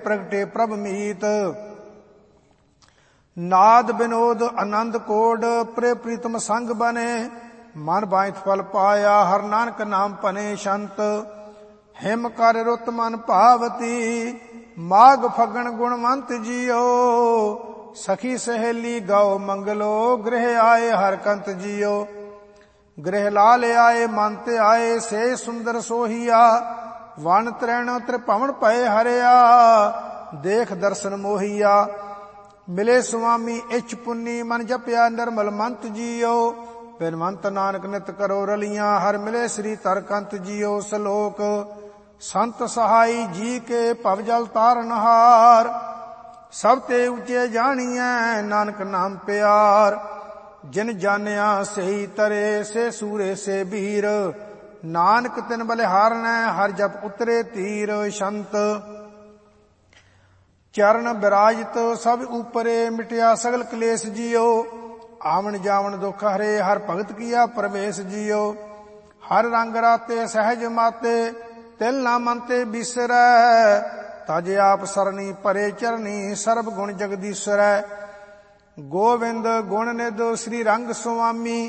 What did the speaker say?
प्रगटे प्रभ मीत। नाद विनोद आनंद कोड प्रे प्रीतम संग बने। मन बांध फल पाया हर नानक नाम पने शंत। हिम कर रुत मन भावती माघ फगण गुणवंत जियो। सखी सहेली गौ मंगलो गृह आए हर कंत जियो। गृह लाल आए मंत आए से सुंदर सोहिया। वन त्रैण त्रिभवन पए हरिया देख दर्शन मोहिया। मिले स्वामी इच पुन्नी मन जपया निर्मल मंत जियो। बिनवंत नानक नित करो रलियां हर मिले श्री तरकंत जियो। सलोक संत सहाई जी के भवजल तारनहार। सब ते ऊंचे जानिए नानक नाम प्यार। जिन जानिया सही तरे से सूरे से बीर। नानक तिन बलिहारनै हर जप उतरे तीर। शंत चरण विराजित सब ऊपरे मिटया सगल क्लेश जियो। आवन जावन दुख हरे हर भगत किया प्रवेश जियो। हर रंग राते सहज माते तिल ना मनते बिसरै। तज आप सरनी परे चरनी सर्ब गुण जगदीश्वरै। गोविंद गुण निध श्री रंग स्वामी